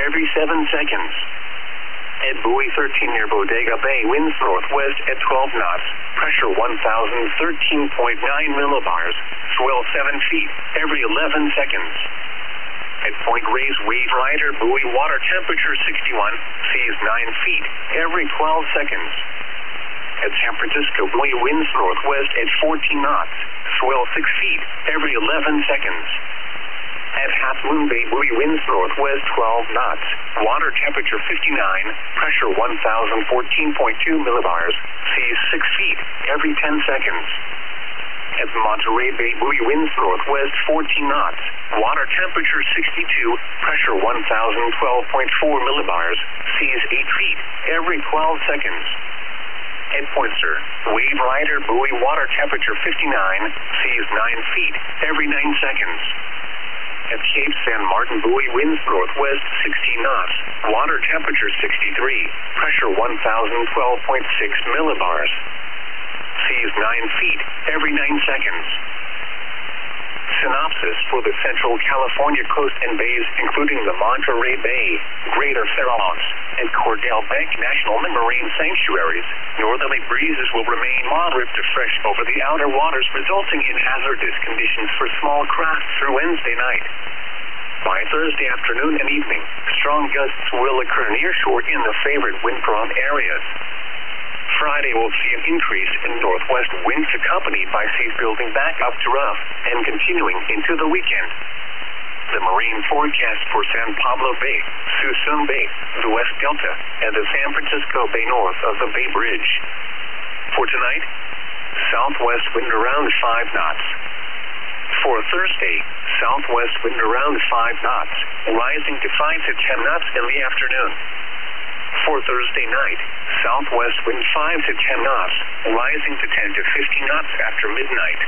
every 7 seconds. At buoy 13 near Bodega Bay, winds northwest at 12 knots, pressure 1,013.9 millibars, swell 7 feet every 11 seconds. At Point Reyes, wave rider, buoy, water temperature 61, seas 9 feet every 12 seconds. At San Francisco, buoy, winds northwest at 14 knots, swell 6 feet every 11 seconds. At Half Moon Bay, buoy, winds northwest 12 knots, water temperature 59, pressure 1,014.2 millibars, seas 6 feet every 10 seconds. At Monterey Bay, buoy, winds northwest 14 knots, water temperature 62, pressure 1,012.4 millibars, seas 8 feet every 12 seconds. At Poynter, wave rider, buoy, water temperature 59, seas 9 feet every 9 seconds. At Cape San Martin, buoy, winds northwest 16 knots, water temperature 63, pressure 1,012.6 millibars, seas 9 feet every 9 seconds. Synopsis for the Central California coast and bays, including the Monterey Bay, Greater Farallones, and Cordell Bank National Marine Sanctuaries. Northerly breezes will remain moderate to fresh over the outer waters, resulting in hazardous conditions for small craft through Wednesday night. By Thursday afternoon and evening, strong gusts will occur near shore in the favored wind-prone areas. Friday will see an increase in northwest winds accompanied by seas building back up to rough and continuing into the weekend. The marine forecast for San Pablo Bay, Suisun Bay, the West Delta, and the San Francisco Bay north of the Bay Bridge. For tonight, southwest wind around 5 knots. For Thursday, southwest wind around 5 knots, rising to 5 to 10 knots in the afternoon. For Thursday night, southwest wind 5 to 10 knots, rising to 10 to 15 knots after midnight.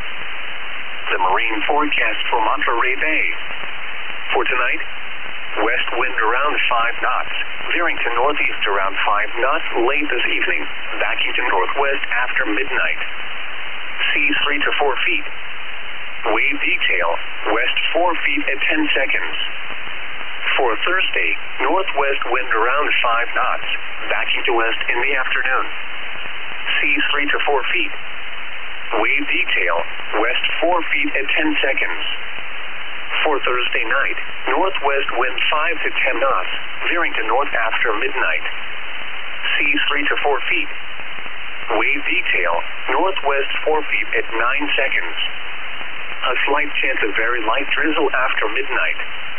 The marine forecast for Monterey Bay. For tonight, west wind around 5 knots, veering to northeast around 5 knots late this evening, backing to northwest after midnight. Seas 3 to 4 feet. Wave detail, west 4 feet at 10 seconds. For Thursday, northwest wind around 5 knots, backing to west in the afternoon. Seas 3 to 4 feet. Wave detail, west 4 feet at 10 seconds. For Thursday night, northwest wind 5 to 10 knots, veering to north after midnight. Seas 3 to 4 feet. Wave detail, northwest 4 feet at 9 seconds. A slight chance of very light drizzle after midnight.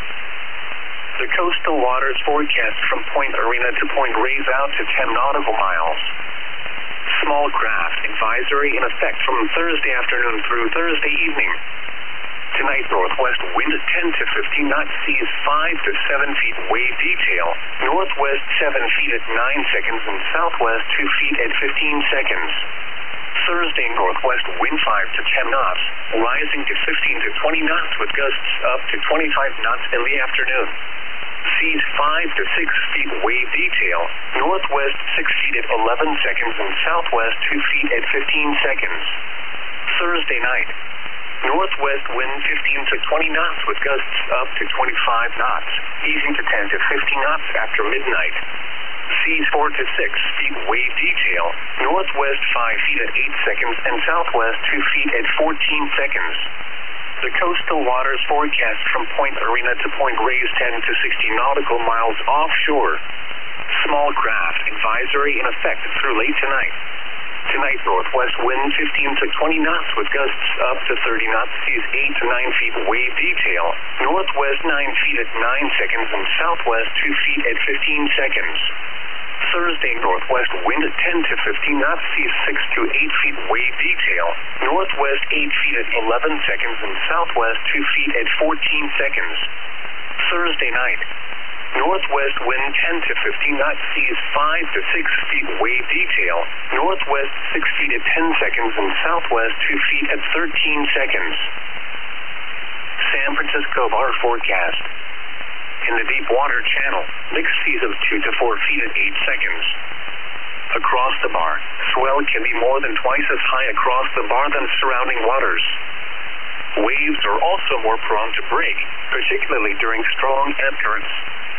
The coastal waters forecast from Point Arena to Point Reyes out to 10 nautical miles. Small craft advisory in effect from Thursday afternoon through Thursday evening. Tonight, northwest wind 10 to 15 knots, seas 5 to 7 feet, wave detail, northwest 7 feet at 9 seconds, and southwest 2 feet at 15 seconds. Thursday, northwest wind 5 to 10 knots, rising to 15 to 20 knots with gusts up to 25 knots in the afternoon. Seas 5 to 6 feet, wave detail, northwest 6 feet at 11 seconds, and southwest 2 feet at 15 seconds. Thursday night, northwest wind 15 to 20 knots with gusts up to 25 knots, easing to 10 to 15 knots after midnight. Seas 4 to 6 feet, wave detail, northwest 5 feet at 8 seconds, and southwest 2 feet at 14 seconds. The coastal waters forecast from Point Arena to Point Reyes 10 to 60 nautical miles offshore. Small craft advisory in effect through late tonight. Tonight, northwest wind 15 to 20 knots with gusts up to 30 knots, seas 8 to 9 feet, wave detail, northwest 9 feet at 9 seconds, and southwest 2 feet at 15 seconds. Thursday, northwest wind 10 to 15 knots, seas 6 to 8 feet, wave detail, northwest 8 feet at 11 seconds, and southwest 2 feet at 14 seconds. Thursday night, northwest wind 10 to 15 knots, seas 5 to 6 feet, wave detail, northwest 6 feet at 10 seconds, and southwest 2 feet at 13 seconds. San Francisco bar forecast. In the deep water channel, mixed seas of 2 to 4 feet at 8 seconds. Across the bar, swell can be more than twice as high across the bar than surrounding waters. Waves are also more prone to break, particularly during strong ebb currents.